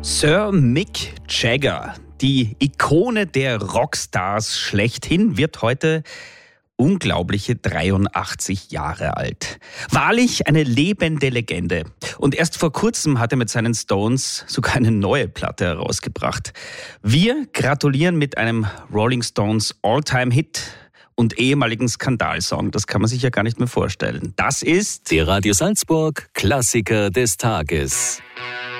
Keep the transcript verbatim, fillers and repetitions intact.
Sir Mick Jagger, die Ikone der Rockstars schlechthin, wird heute unglaubliche dreiundachtzig Jahre alt. Wahrlich eine lebende Legende. Und erst vor kurzem hat er mit seinen Stones sogar eine neue Platte herausgebracht. Wir gratulieren mit einem Rolling Stones All-Time-Hit und ehemaligen Skandalsong. Das kann man sich ja gar nicht mehr vorstellen. Das ist der Radio Salzburg Klassiker des Tages.